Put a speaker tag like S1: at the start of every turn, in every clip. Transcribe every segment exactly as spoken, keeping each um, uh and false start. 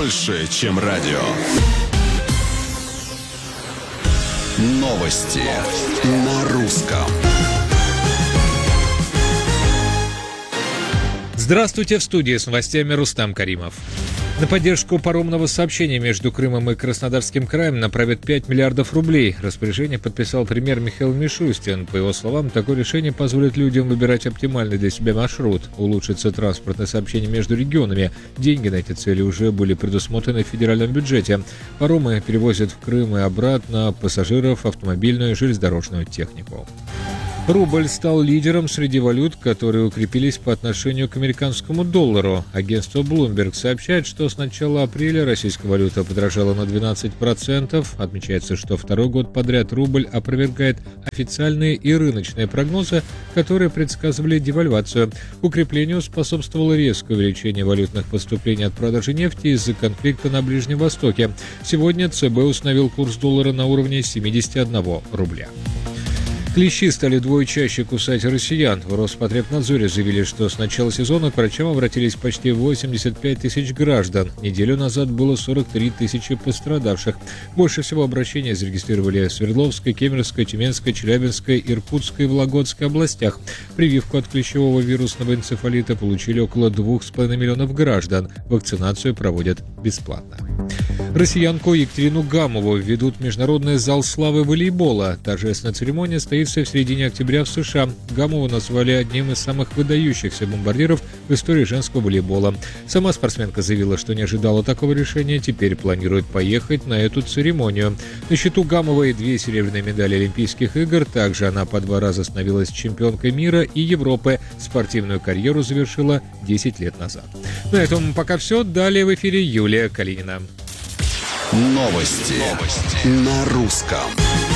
S1: больше, чем радио. Новости на русском.
S2: Здравствуйте, в студии с новостями Рустам Каримов. На поддержку паромного сообщения между Крымом и Краснодарским краем направят пять миллиардов рублей. Распоряжение подписал премьер Михаил Мишустин. По его словам, такое решение позволит людям выбирать оптимальный для себя маршрут. Улучшится транспортное сообщение между регионами. Деньги на эти цели уже были предусмотрены в федеральном бюджете. Паромы перевозят в Крым и обратно пассажиров, автомобильную и железнодорожную технику. Рубль стал лидером среди валют, которые укрепились по отношению к американскому доллару. Агентство Bloomberg сообщает, что с начала апреля российская валюта подорожала на двенадцать процентов. Отмечается, что второй год подряд рубль опровергает официальные и рыночные прогнозы, которые предсказывали девальвацию. Укреплению способствовало резкое увеличение валютных поступлений от продажи нефти из-за конфликта на Ближнем Востоке. Сегодня ЦБ установил курс доллара на уровне семьдесят один рубля. Клещи стали вдвое чаще кусать россиян. В Роспотребнадзоре заявили, что с начала сезона к врачам обратились почти восемьдесят пять тысяч граждан. Неделю назад было сорок три тысячи пострадавших. Больше всего обращений зарегистрировали в Свердловской, Кемеровской, Тюменской, Челябинской, Иркутской и Вологодской областях. Прививку от клещевого вирусного энцефалита получили около двух с половиной миллионов граждан. Вакцинацию проводят бесплатно. Россиянку Екатерину Гамову введут в Международный зал славы волейбола. Торжественная церемония состоится в середине октября в США. Гамову назвали одним из самых выдающихся бомбардиров в истории женского волейбола. Сама спортсменка заявила, что не ожидала такого решения, теперь планирует поехать на эту церемонию. На счету Гамовой две серебряные медали Олимпийских игр. Также она по два раза становилась чемпионкой мира и Европы. Спортивную карьеру завершила десять лет назад. На этом пока все. Далее в эфире Юлия Калинина.
S1: Новости, Новости. На русском.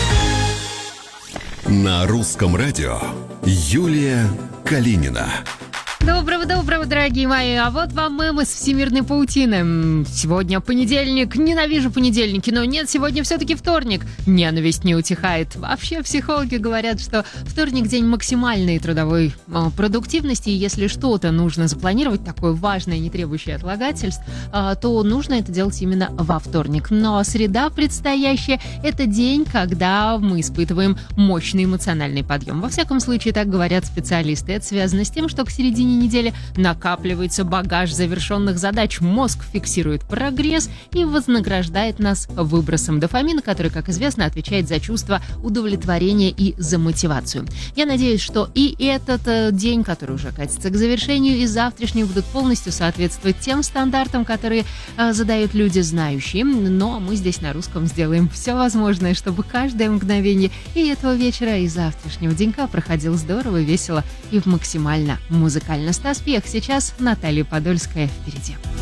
S1: На русском радио Юлия Калинина.
S3: Доброго-доброго, дорогие мои. А вот вам мем из всемирной паутины. Сегодня понедельник. Ненавижу понедельники. Но нет, сегодня все-таки вторник. Ненависть не утихает. Вообще психологи говорят, что вторник день максимальной трудовой э, продуктивности. И если что-то нужно запланировать, такое важное, не требующее отлагательств, э, то нужно это делать именно во вторник. Но среда предстоящая – это день, когда мы испытываем мощный эмоциональный подъем. Во всяком случае, так говорят специалисты. Это связано с тем, что к середине недели накапливается багаж завершенных задач. Мозг фиксирует прогресс и вознаграждает нас выбросом дофамина, который, как известно, отвечает за чувство удовлетворения и за мотивацию. Я надеюсь, что и этот э, день, который уже катится к завершению, и завтрашний будут полностью соответствовать тем стандартам, которые э, задают люди знающие. Но мы здесь на русском сделаем все возможное, чтобы каждое мгновение и этого вечера, и завтрашнего денька проходил здорово, весело и максимально музыкально. Стас Пьех, сейчас Наталья Подольская впереди.